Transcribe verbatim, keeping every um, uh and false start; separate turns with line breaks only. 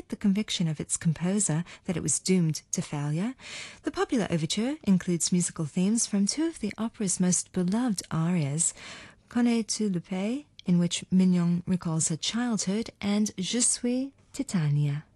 the conviction of its composer that it was doomed to failure. The popular overture includes musical themes from two of the opera's most beloved arias, Connais-tu le pays, in which Mignon recalls her childhood, and Je suis Titania.